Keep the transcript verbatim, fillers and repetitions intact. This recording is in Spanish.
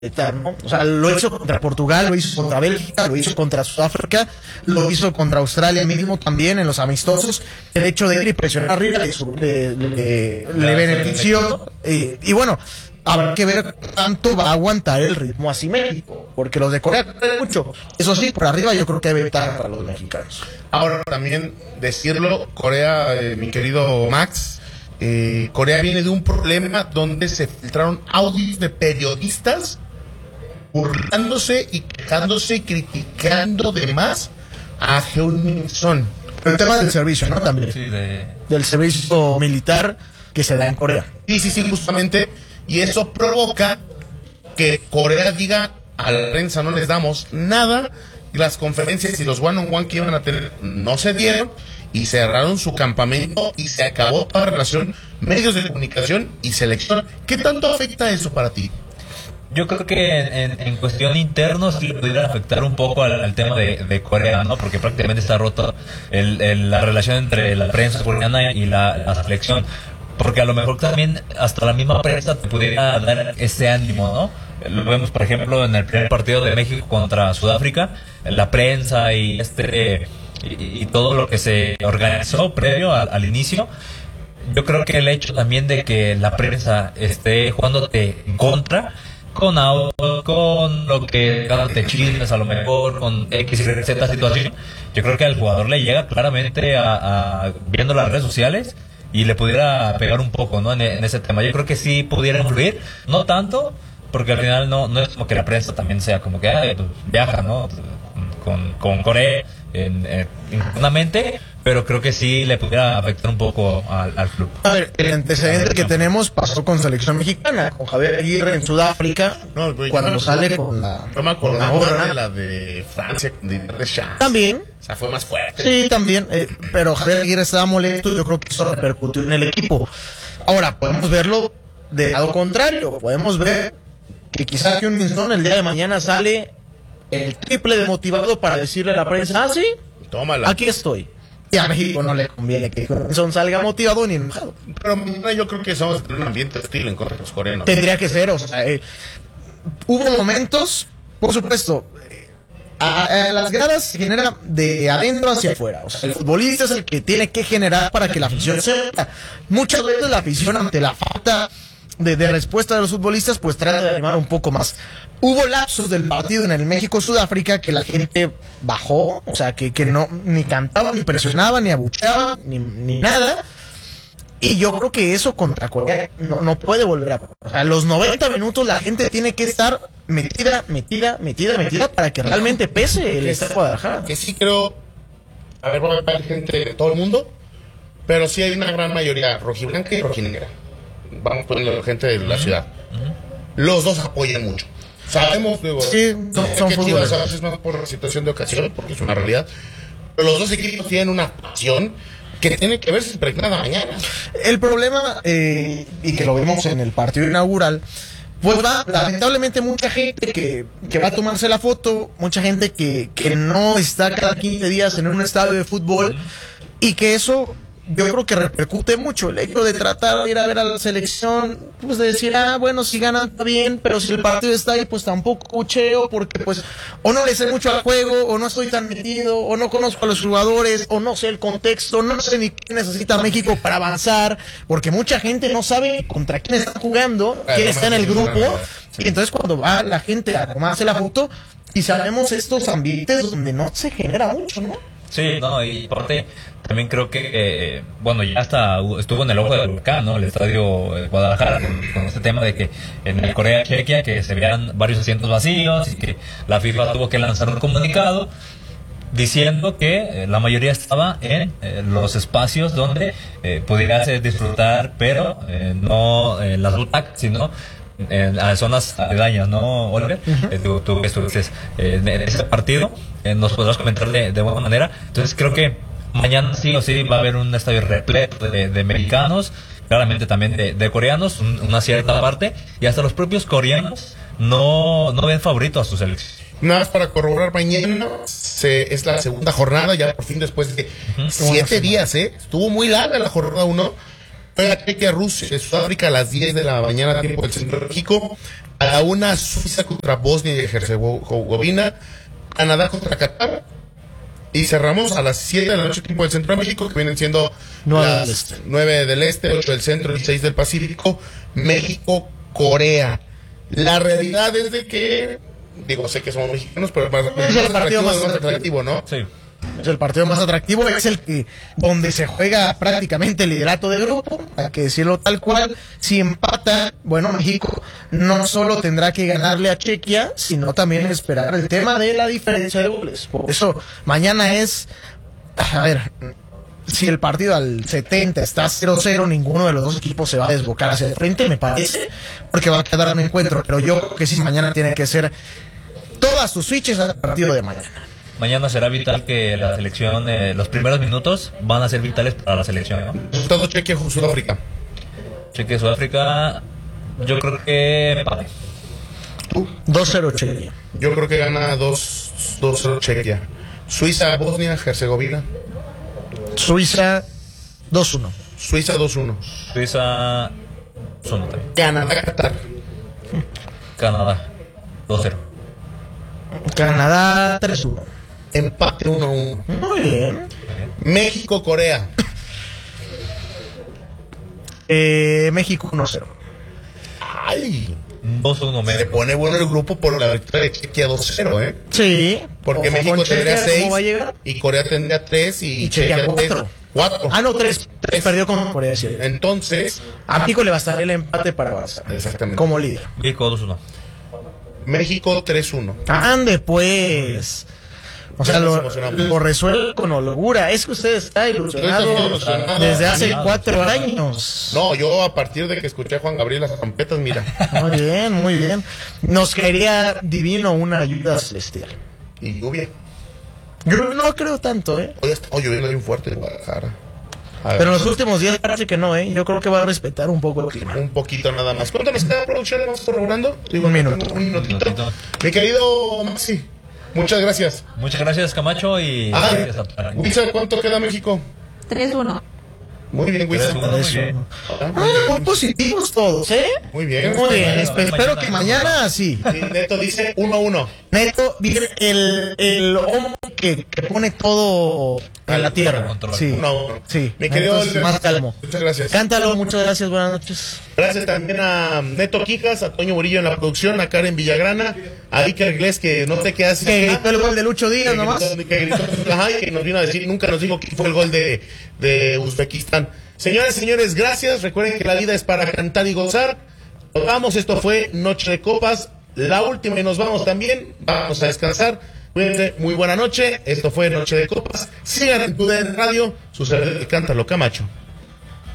¿no? O sea, lo hizo contra Portugal, lo hizo contra Bélgica, lo hizo contra Sudáfrica, lo hizo contra Australia mismo también en los amistosos. El hecho de ir y presionar arriba le, le, le, le benefició. Y, y bueno, habrá que ver cuánto va a aguantar el ritmo así México, porque los de Corea creen mucho. Eso sí, por arriba yo creo que hay ventaja para los mexicanos. Ahora también decirlo, Corea, eh, mi querido Max, eh, Corea viene de un problema donde se filtraron audios de periodistas burlándose y quejándose y criticando de más a Heung-min Son. El tema del servicio, ¿no? También. Sí, de... Del servicio militar que se da en Corea. Sí, sí, sí, justamente. Y eso provoca que Corea diga a la prensa no les damos nada. Las conferencias y los one-on-one que iban a tener no se dieron y cerraron su campamento y se acabó toda relación, medios de comunicación y selección. ¿Qué tanto afecta eso para ti? Yo creo que en, en cuestión interno sí le pudiera afectar un poco al, al tema de, de Corea, ¿no? Porque prácticamente está roto el, el, la relación entre la prensa coreana y la, la selección. Porque a lo mejor también hasta la misma prensa te pudiera dar ese ánimo, ¿no? Lo vemos, por ejemplo, en el primer partido de México contra Sudáfrica, la prensa y este y, y todo lo que se organizó previo al, al inicio. Yo creo que el hecho también de que la prensa esté jugándote en contra, con audio, con lo que te chismes a lo mejor, con X y Z situación, yo creo que al jugador le llega claramente a, a viendo las redes sociales y le pudiera pegar un poco, ¿no? En, en ese tema. Yo creo que sí pudiera influir, no tanto, porque al final no, no es como que la prensa también sea como que ay, pues, viaja, ¿no? Con, con Corea en, en, internamente, pero creo que sí le pudiera afectar un poco al, al club. A ver, el antecedente que tenemos pasó con selección mexicana, con Javier Aguirre en Sudáfrica, No, güey, cuando no, sale no, con la, no me acuerdo con la de gorra. la de Francia de Deschamps. También, O sea, fue más fuerte. sí, también, eh, pero Javier Aguirre estaba molesto y yo creo que eso repercutió en el equipo. Ahora, podemos verlo de lado contrario, podemos ver que quizás Heung-min Son el día de mañana sale el triple de motivado para decirle a la prensa, ah, sí, Tómala. aquí estoy. Y a México no le conviene que Heung-min Son salga motivado ni enojado. Pero mañana yo creo que somos en un ambiente hostil en contra de los coreanos. Tendría que ser, o sea, eh, hubo momentos, por supuesto, eh, a, a las gradas se genera de adentro hacia afuera. O sea, el futbolista es el que tiene que generar para que la afición se vea. Muchas veces la afición, ante la falta de, de respuesta de los futbolistas, pues trata de animar un poco más. Hubo lapsos del partido en el México-Sudáfrica que la gente bajó, o sea, que, que no ni cantaba, ni presionaba, ni abucheaba, ni, ni nada. Y yo creo que eso contra Corea no, no puede volver a... O sea, a los noventa minutos la gente tiene que estar metida, metida, metida, metida para que realmente pese el Estado de Guadalajara. Que sí creo, a ver, va a haber gente de todo el mundo, pero sí hay una gran mayoría rojiblanca y rojinegra. Vamos poniendo gente de la ciudad. Los dos apoyan mucho. Sabemos, digo, Sí, son, son que fútbol. Chivas a veces más por situación de ocasión, porque es una realidad. Pero los dos equipos tienen una pasión que tiene que verse impregnada mañana. El problema, eh, y que lo vemos en el partido inaugural, pues va, lamentablemente mucha gente que, que va a tomarse la foto, mucha gente que, que no está cada quince días en un estadio de fútbol, y que eso yo creo que repercute mucho. El hecho de tratar de ir a ver a la selección, pues de decir, ah, bueno, si ganan está bien, pero si el partido está ahí, pues tampoco cucheo, porque pues o no le sé mucho al juego, o no estoy tan metido, o no conozco a los jugadores, o no sé el contexto, no sé ni qué necesita México para avanzar, porque mucha gente no sabe contra quién está jugando, quién está en el grupo, y entonces cuando va la gente a tomarse la foto, y sabemos estos ambientes donde no se genera mucho, ¿no? Sí, no, y aparte también creo que, eh, bueno, ya hasta estuvo en el ojo del huracán, ¿no? El estadio de Guadalajara, con, con este tema de que en el Corea-Chequia que se veían varios asientos vacíos y que la FIFA tuvo que lanzar un comunicado diciendo que eh, la mayoría estaba en eh, los espacios donde eh, pudiera disfrutar, pero eh, no en las butacas, sino en las zonas aledañas, ¿no, Oliver? Uh-huh. eh, tú, tú estuviste eh, en ese partido, eh, nos podrás comentar de, de buena manera. Entonces creo que mañana sí o sí va a haber un estadio repleto de, de mexicanos, claramente también de, de coreanos, un, una cierta parte, y hasta los propios coreanos no, no ven favorito a su selección. Nada más para corroborar, mañana se, es la segunda jornada, ya por fin después de uh-huh. siete días, ¿eh? Estuvo muy larga la jornada uno. Juega Chequia, Rusia, Sudáfrica a las diez de la mañana, tiempo del centro de México. A la una, Suiza contra Bosnia y Herzegovina. Canadá contra Qatar. Y cerramos a las siete de la noche, tiempo del centro de México, que vienen siendo nueve las del este. nueve del este, ocho del centro y seis del Pacífico. México, Corea. La realidad es de que, digo, sé que somos mexicanos, pero más, Es el partido más más atractivo, ¿no? Sí. Es el partido más atractivo, es el que donde se juega prácticamente el liderato de grupo, hay que decirlo tal cual. Si empata, bueno, México no solo tendrá que ganarle a Chequia, sino también esperar el tema de la diferencia de goles. Por eso mañana es, a ver, si el partido al setenta está cero cero, ninguno de los dos equipos se va a desbocar hacia el frente, me parece, porque va a quedar un encuentro. Pero yo creo que sí, mañana tiene que ser todas sus switches al partido de mañana. Mañana será vital que la selección, eh, los primeros minutos van a ser vitales para la selección, ¿no? Resultado Chequia, Sudáfrica. Chequia, Sudáfrica, yo creo que empate. dos cero Chequia. Yo creo que gana dos cero Chequia. Suiza, Bosnia, Herzegovina. Suiza dos uno. Suiza dos uno. Suiza, uno también. Canadá, Qatar. Canadá, dos cero. Canadá tres uno. Empate uno uno. Muy bien. México, Corea. Eh, México uno cero. Ay, dos uno se medio. pone bueno el grupo por la victoria de Chequia dos cero, ¿eh? Sí. Porque Ojo México con tendría Chequia, seis ¿cómo va a llegar? y Corea tendría tres y, Y Chequia Chequia cuatro. cuatro. Ah, no, tres. tres perdió con Corea del Sur. Entonces, A México le bastaría el empate para avanzar. exactamente. Como líder. México dos uno. México tres uno. Ande pues. O sea, Ya nos lo, emocionamos. lo resuelve con holgura. Es que usted está ilusionado Estoy ilusionado. desde hace Ilusionado. cuatro años. No, yo a partir de que escuché a Juan Gabriel las trompetas, mira. Muy bien, muy bien. Nos caería divino una ayuda celestial. Y lluvia. Yo no creo tanto, ¿eh? Hoy está oh, lloviendo bien fuerte en Guadalajara. A ver, Pero en los últimos días parece que no, ¿eh? Yo creo que va a respetar un poco el clima. un poquito nada más. ¿Cuánto nos queda, producción? ¿Vamos corroborando? Digo, Un minuto. Un minutito. Un minutito. Mi querido Maxi, muchas gracias. Muchas gracias, Camacho, y Ah, gracias a toda la gente. Wisa, ¿cuánto queda México? tres uno. Muy bien, Wisa. tres uno, muy Eso. bien. Ah, muy positivos todos, ¿eh? Muy bien. Muy bien. Mañana. Espe- Espero que mañana sí. Y Neto dice uno uno. Neto, viene el, el hombre que, que pone todo a la tierra. Control. Sí. uno a uno. Sí. Mi querido Entonces, Oliver, más calmo. muchas gracias. Cántalo, muchas gracias, buenas noches. Gracias también a Neto Quijas, a Toño Murillo en la producción, a Karen Villagrana, a Iker Inglés, que no sé qué hace. Que acá. gritó el gol de Lucho Díaz Que nomás. gritó- que gritó- ajá, y que nos vino a decir, nunca nos dijo que fue el gol de, de Uzbekistán. Señoras y señores, gracias. Recuerden que la vida es para cantar y gozar. Nos vamos, esto fue Noche de Copas, la última y nos vamos también. Vamos a descansar. Cuídense, muy buena noche. Esto fue Noche de Copas. Sigan en tu D N Radio, su servidor Cántalo Camacho.